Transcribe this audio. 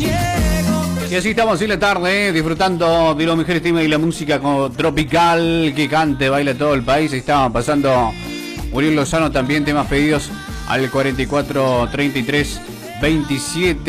Y así estamos en la tarde, disfrutando de los mejores temas y la música tropical que cante, baila todo el país. Estaban pasando Uriel Lozano también, temas pedidos al 44 33 27.